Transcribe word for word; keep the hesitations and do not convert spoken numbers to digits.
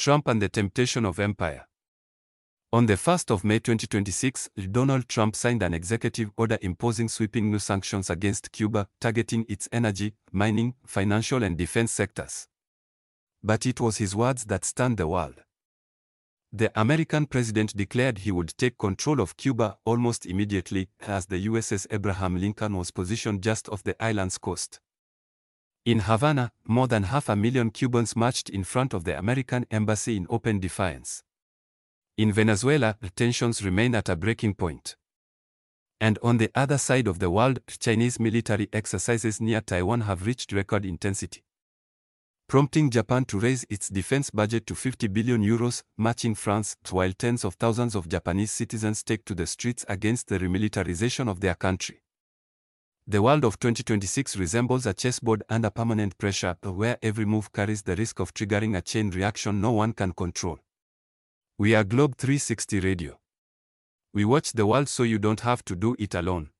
Trump and the temptation of empire. On the first of May twenty twenty-six, Donald Trump signed an executive order imposing sweeping new sanctions against Cuba, targeting its energy, mining, financial and defense sectors. But it was his words that stunned the world. The American president declared he would take control of Cuba almost immediately, as the U S S Abraham Lincoln was positioned just off the island's coast. In Havana, more than half a million Cubans marched in front of the American embassy in open defiance. In Venezuela, tensions remain at a breaking point. And on the other side of the world, Chinese military exercises near Taiwan have reached record intensity, prompting Japan to raise its defense budget to fifty billion euros, matching France, while tens of thousands of Japanese citizens take to the streets against the remilitarization of their country. The world of twenty twenty-six resembles a chessboard under permanent pressure, where every move carries the risk of triggering a chain reaction no one can control. We are Globe three sixty Radio. We watch the world so you don't have to do it alone.